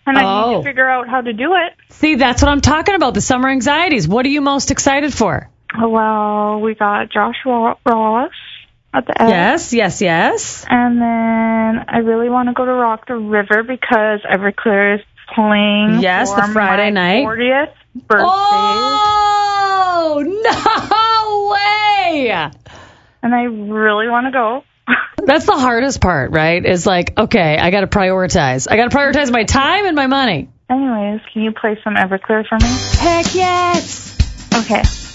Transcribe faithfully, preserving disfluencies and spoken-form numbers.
And I Oh. need to figure out how to do it. See, that's what I'm talking about, the summer anxieties. What are you most excited for? Well, we got Josh Ross at the end. Yes, yes, yes. And then I really want to go to Rock the River because Everclear is playing Yes, for the Friday my night. fortieth birthday. Oh, no way! And I really want to go. That's the hardest part, right? Is like, okay, I got to prioritize. I got to prioritize my time and my money. Anyways, can you play some Everclear for me? Heck yes! Okay.